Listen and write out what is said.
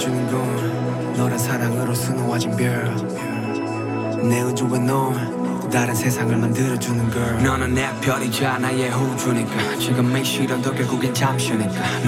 보여주는 건 너란 사랑으로 수놓아진 별내 우주와 넌 다른 세상을 만들어주는 걸. 너는 내 별이자 나의 우주니까 지금이 싫어도 결국엔 잠시니까.